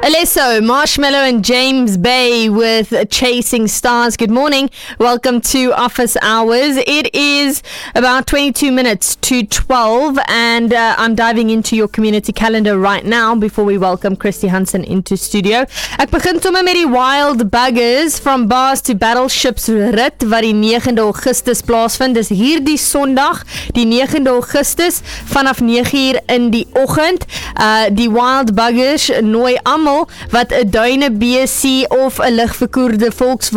Alesso, Marshmello and James Bay with Chasing Stars. Good morning. Welcome to Office Hours. It is about 22 minutes to 12 and I'm diving into your community calendar right now before we welcome Christy Hansen into studio. Ek begin sommer met die Wild Buggers from Bars to Battleships rit wat die 9de Augustus plaasvind. Dis hierdie Sondag, die 9de Augustus vanaf 9uur in die oggend. Die Wild Buggers nooi almal wat 'n duine BC of 'n ligverkoelde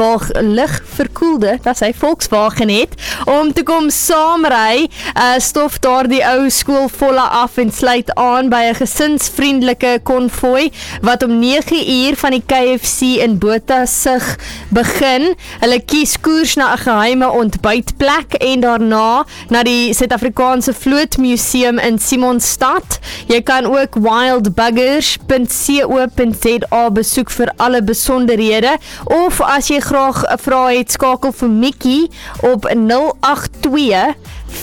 Volkswagen het om te kom saamry. Stof daardie ou skool volle af en sluit aan by 'n gesinsvriendelike konvooi wat om 9uur van die KFC in Botasig begin. Hulle kies koers na 'n geheime ontbytplek en daarna na die Suid-Afrikaanse Vlootmuseum in Simonstad. Jy kan ook wildbuggers.co.za besoek vir alle besonderhede, of as jy graag 'n vraag het, skakel vir Mikkie op 082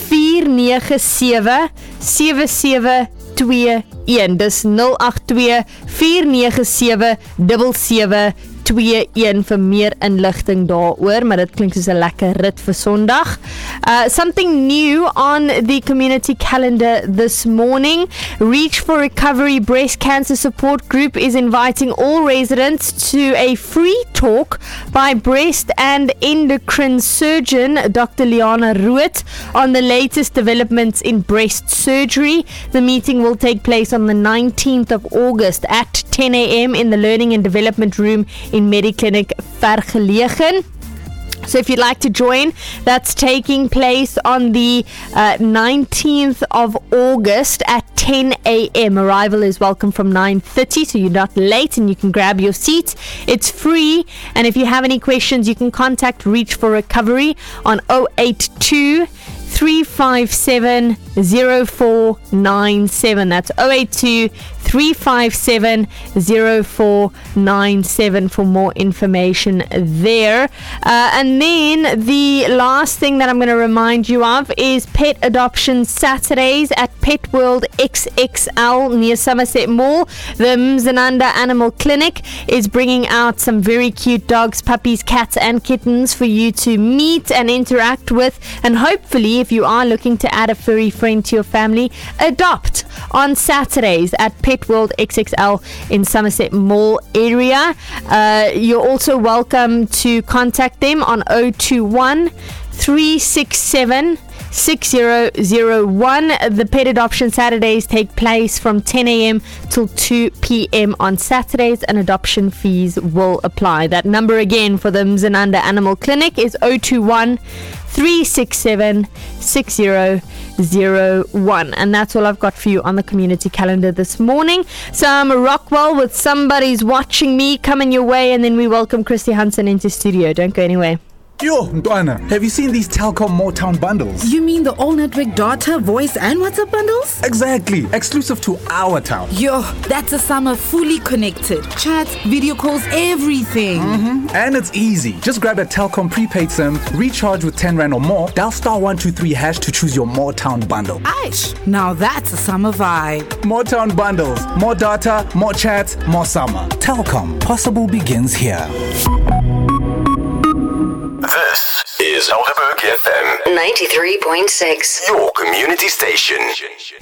497 7721. Dis 082 497 7721 vir meer inligting daaroor, maar dit klink soos 'n lekker rit vir Sondag. Something new on the community calendar this morning. Reach for Recovery Breast Cancer Support Group is inviting all residents to a free talk by breast and endocrine surgeon Dr. Liana Root on the latest developments in breast surgery. The meeting will take place on the 19th of August at 10 a.m. in the Learning and Development Room in Mediclinic Vergelegen. So if you'd like to join, that's taking place on the 19th of August at 10 a.m. Arrival is welcome from 9:30, so you're not late and you can grab your seat. It's free, and if you have any questions, you can contact Reach for Recovery on 082 357 0497. That's 082 357 0497 for more information there. And then the last thing that I'm going to remind you of is Pet Adoption Saturdays at Pet World XXL near Somerset Mall. The Mzananda Animal Clinic is bringing out some very cute dogs, puppies, cats and kittens for you to meet and interact with, and hopefully, if you are looking to add a furry friend to your family, adopt on Saturdays at Pet World XXL in Somerset Mall area. You're also welcome to contact them on 021 367 6001. The Pet Adoption Saturdays take place from 10 a.m. till 2 p.m. on Saturdays, and adoption fees will apply. That number again for the Mzananda Animal Clinic is 021 367 6001. And that's all I've got for you on the community calendar this morning. Some Rockwell with Somebody's Watching Me coming your way, and then we welcome Christy Hansen into studio. Don't go anywhere. Yo, Ntwana, have you seen these Telkom Motown bundles? You mean the all-network data, voice and WhatsApp bundles? Exactly, exclusive to our town. Yo, that's a summer fully connected. Chats, video calls, everything. And it's easy. Just grab a Telkom prepaid SIM, recharge with 10 Rand or more, dial *123# to choose your Motown bundle. Aish, now that's a summer vibe. Motown bundles, more data, more chats, more summer. Telkom, possible begins here. This is Helderberg FM 93.6, your community station.